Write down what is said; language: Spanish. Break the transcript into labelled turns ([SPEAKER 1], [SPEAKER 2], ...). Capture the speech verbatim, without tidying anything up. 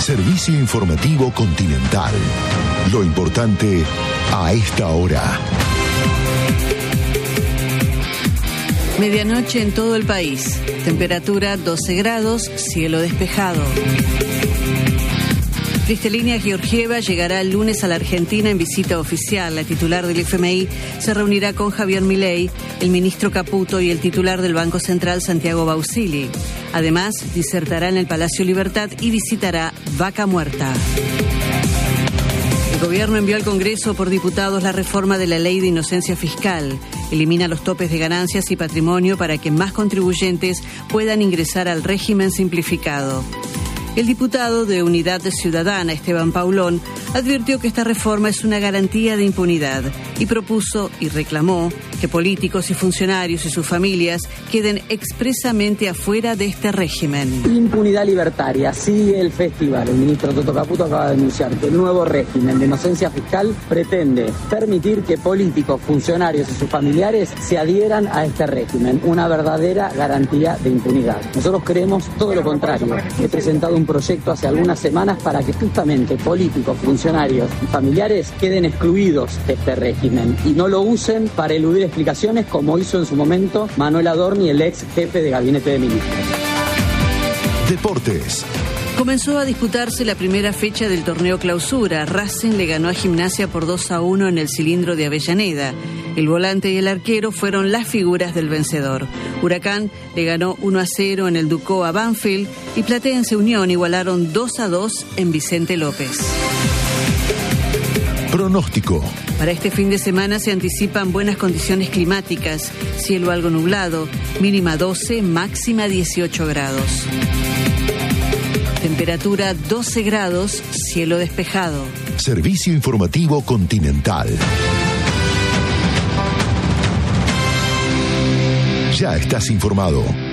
[SPEAKER 1] Servicio informativo Continental. Lo importante a esta hora.
[SPEAKER 2] Medianoche en todo el país. Temperatura doce grados, cielo despejado. Cristalina Georgieva llegará el lunes a la Argentina en visita oficial. La titular del F M I se reunirá con Javier Milei, el ministro Caputo y el titular del Banco Central, Santiago Bausili. Además, disertará en el Palacio Libertad y visitará Vaca Muerta. El gobierno envió al Congreso por diputados la reforma de la Ley de Inocencia Fiscal. Elimina los topes de ganancias y patrimonio para que más contribuyentes puedan ingresar al régimen simplificado. El diputado de Unidad Ciudadana, Esteban Paulón, advirtió que esta reforma es una garantía de impunidad y propuso y reclamó que políticos y funcionarios y sus familias queden expresamente afuera de este régimen.
[SPEAKER 3] Impunidad libertaria, sí, el festival. El ministro Toto Caputo acaba de anunciar que el nuevo régimen de inocencia fiscal pretende permitir que políticos, funcionarios y sus familiares se adhieran a este régimen, una verdadera garantía de impunidad. Nosotros creemos todo lo contrario. He presentado un proyecto hace algunas semanas para que justamente políticos, funcionarios y familiares queden excluidos de este régimen y no lo usen para eludir explicaciones como hizo en su momento Manuel Adorni, el ex jefe de gabinete de ministros.
[SPEAKER 1] Deportes.
[SPEAKER 2] Comenzó a disputarse la primera fecha del torneo Clausura. Racing le ganó a Gimnasia por dos a uno en el Cilindro de Avellaneda. El volante y el arquero fueron las figuras del vencedor. Huracán le ganó uno a cero en el Ducó a Banfield y Platense Unión igualaron dos a dos en Vicente López.
[SPEAKER 1] Pronóstico.
[SPEAKER 2] Para este fin de semana se anticipan buenas condiciones climáticas, cielo algo nublado, mínima doce, máxima dieciocho grados. Temperatura doce grados, cielo despejado.
[SPEAKER 1] Servicio informativo Continental. Ya estás informado.